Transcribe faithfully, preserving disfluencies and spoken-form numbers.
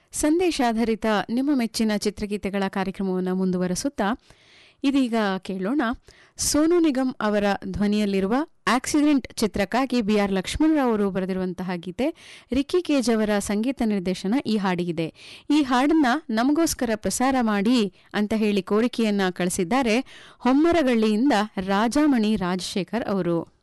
ಸಂದೇಶಾಧಾರಿತ ನಿಮ್ಮ ಮೆಚ್ಚಿನ ಚಿತ್ರಗೀತೆಗಳ ಕಾರ್ಯಕ್ರಮವನ್ನು ಮುಂದುವರೆಸುತ್ತಾ ಇದೀಗ ಕೇಳೋಣ ಸೋನು ನಿಗಮ್ ಅವರ ಧ್ವನಿಯಲ್ಲಿರುವ ಆಕ್ಸಿಡೆಂಟ್ ಚಿತ್ರಕ್ಕಾಗಿ ಬಿ ಆರ್ ಲಕ್ಷ್ಮಣರಾವ್ ಅವರು ಬರೆದಿರುವಂತಹ ಗೀತೆ. ರಿಕ್ಕಿ ಕೇಜ್ ಅವರ ಸಂಗೀತ ನಿರ್ದೇಶನ ಈ ಹಾಡಿಗಿದೆ. ಈ ಹಾಡನ್ನ ನಮಗೋಸ್ಕರ ಪ್ರಸಾರ ಮಾಡಿ ಅಂತ ಹೇಳಿ ಕೋರಿಕೆಯನ್ನ ಕಳಿಸಿದ್ದಾರೆ ಹೊಮ್ಮರಗಳ್ಳಿಯಿಂದ ರಾಜಾಮಣಿ ರಾಜಶೇಖರ್ ಅವರು.